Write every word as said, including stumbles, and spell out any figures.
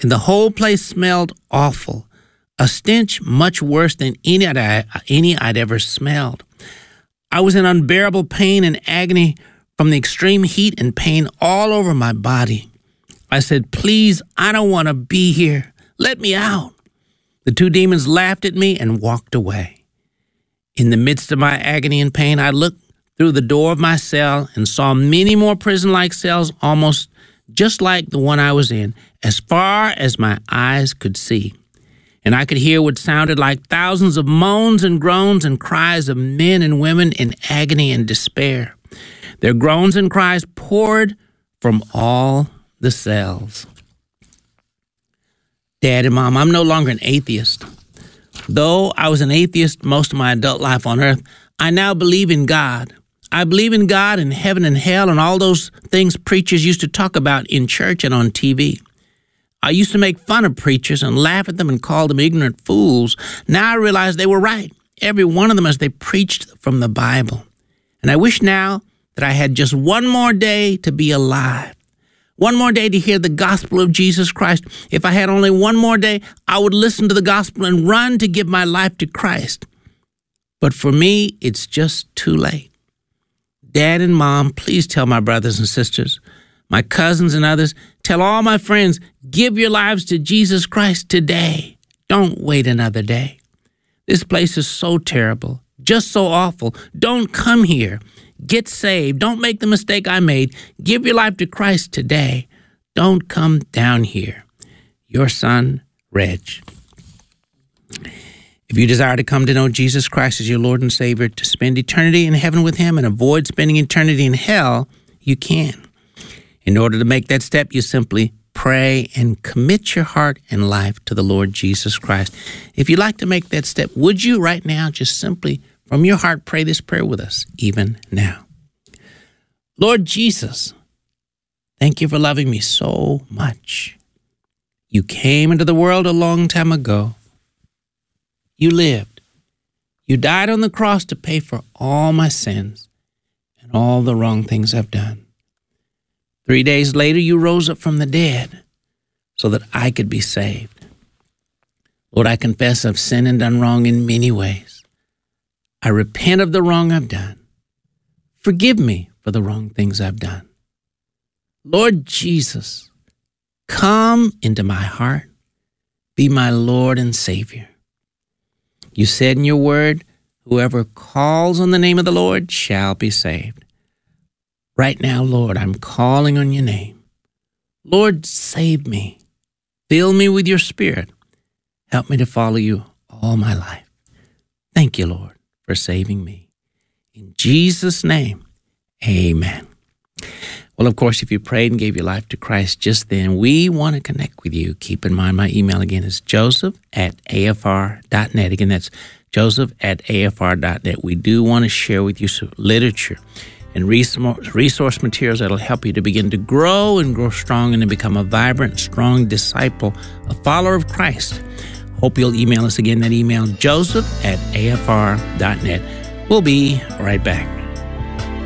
and the whole place smelled awful, a stench much worse than any I'd, any I'd ever smelled. I was in unbearable pain and agony from the extreme heat and pain all over my body. I said, "Please, I don't want to be here. Let me out." The two demons laughed at me and walked away. In the midst of my agony and pain, I looked through the door of my cell and saw many more prison-like cells, almost just like the one I was in, as far as my eyes could see. And I could hear what sounded like thousands of moans and groans and cries of men and women in agony and despair. Their groans and cries poured from all the cells. Dad and Mom, I'm no longer an atheist. Though I was an atheist most of my adult life on earth, I now believe in God. I believe in God and heaven and hell and all those things preachers used to talk about in church and on T V. I used to make fun of preachers and laugh at them and call them ignorant fools. Now I realize they were right, every one of them, as they preached from the Bible. And I wish now that I had just one more day to be alive, one more day to hear the gospel of Jesus Christ. If I had only one more day, I would listen to the gospel and run to give my life to Christ. But for me, it's just too late. Dad and Mom, please tell my brothers and sisters, my cousins and others, tell all my friends, give your lives to Jesus Christ today. Don't wait another day. This place is so terrible, just so awful. Don't come here. Get saved. Don't make the mistake I made. Give your life to Christ today. Don't come down here. Your son, Reg. If you desire to come to know Jesus Christ as your Lord and Savior, to spend eternity in heaven with him and avoid spending eternity in hell, you can. In order to make that step, you simply pray and commit your heart and life to the Lord Jesus Christ. If you'd like to make that step, would you right now just simply from your heart pray this prayer with us, even now? Lord Jesus, thank you for loving me so much. You came into the world a long time ago. You lived. You died on the cross to pay for all my sins and all the wrong things I've done. Three days later, you rose up from the dead so that I could be saved. Lord, I confess I've sinned and done wrong in many ways. I repent of the wrong I've done. Forgive me for the wrong things I've done. Lord Jesus, come into my heart. Be my Lord and Savior. You said in your word, whoever calls on the name of the Lord shall be saved. Right now, Lord, I'm calling on your name. Lord, save me. Fill me with your Spirit. Help me to follow you all my life. Thank you, Lord, for saving me. In Jesus' name, amen. Well, of course, if you prayed and gave your life to Christ just then, we want to connect with you. Keep in mind, my email again is joseph at a f r dot net. Again, that's joseph at a f r dot net. We do want to share with you some literature and resource materials that will help you to begin to grow and grow strong and to become a vibrant, strong disciple, a follower of Christ. Hope you'll email us again. That email, joseph at a f r dot net. We'll be right back.